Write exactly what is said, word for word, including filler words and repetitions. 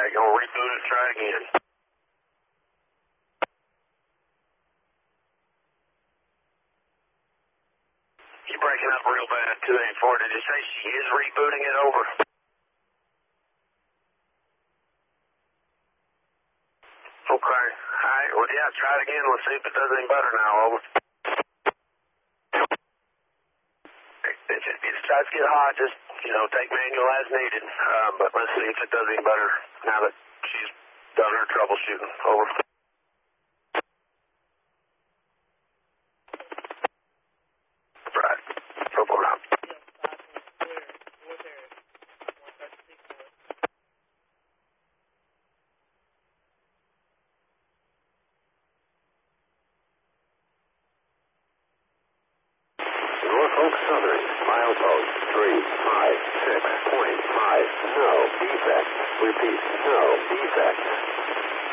right, gonna reboot it, try it again. You're breaking up real bad, two eighty-four. Did you say she is rebooting it over? Okay. All right, well, yeah, try it again. Let's see if it does any better now. Over. If it, if it starts to get hot, just, you know, take manual as needed. Um, but let's see if it does any better now that she's done her troubleshooting. Over. Right. Purple now. Norfolk Southern, milepost three five six point five, no defect. Repeat, no defect.